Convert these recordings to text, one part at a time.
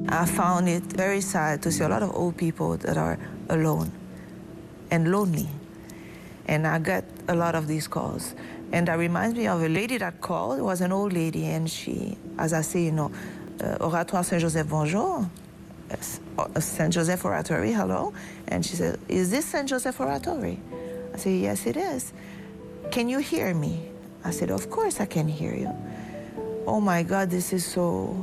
I found it very sad to see a lot of old people that are alone and lonely. And I got a lot of these calls. And that reminds me of a lady that called. It was an old lady, and she, as I say, you know, Oratoire Saint-Joseph, bonjour. Saint Joseph Oratory, hello. And she said, is this Saint Joseph Oratory? I said, yes, it is. Can you hear me? I said, of course I can hear you. Oh my God, this is so,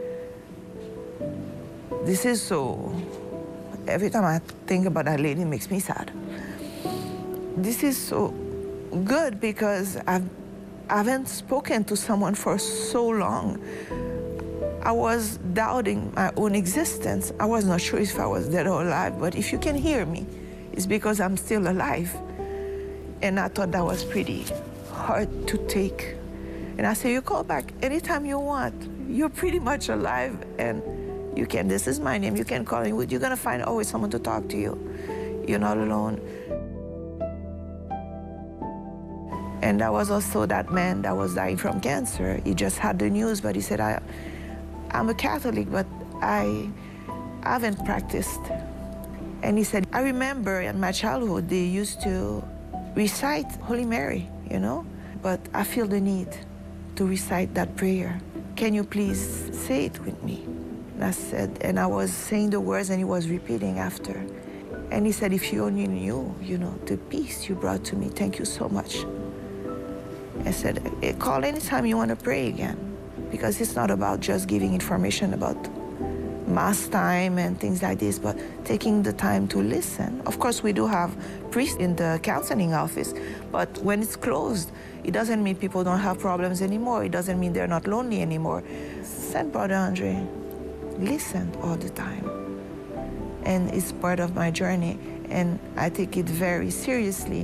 every time I think about that lady, it makes me sad. This is so good because I haven't spoken to someone for so long. I was doubting my own existence. I was not sure if I was dead or alive, but if you can hear me, it's because I'm still alive. And I thought that was pretty hard to take. And I said, you call back anytime you want. You're pretty much alive, and you can, this is my name, you can call me. You're gonna find always someone to talk to you. You're not alone. And that was also that man that was dying from cancer. He just had the news, but he said, I'm a Catholic, but I haven't practiced. And he said, I remember in my childhood, they used to recite Holy Mary, you know? But I feel the need to recite that prayer. Can you please say it with me? And I said, and I was saying the words, and he was repeating after. And he said, if you only knew, you know, the peace you brought to me, thank you so much. I said, call anytime you want to pray again, because it's not about just giving information about Mass time and things like this, but taking the time to listen. Of course, we do have priests in the counseling office, but when it's closed, it doesn't mean people don't have problems anymore. It doesn't mean they're not lonely anymore. Saint Brother Andre listened all the time, and it's part of my journey, and I take it very seriously.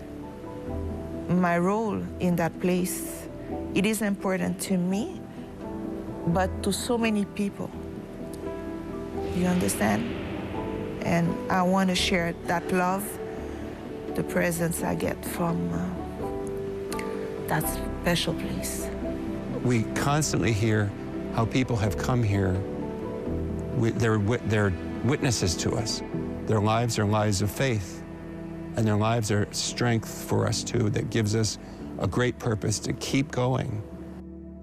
My role in that place, it is important to me, but to so many people. You understand? And I want to share that love, the presence I get from that special place. We constantly hear how people have come here. They're witnesses to us. Their lives are lives of faith, and their lives are strength for us too, that gives us a great purpose to keep going.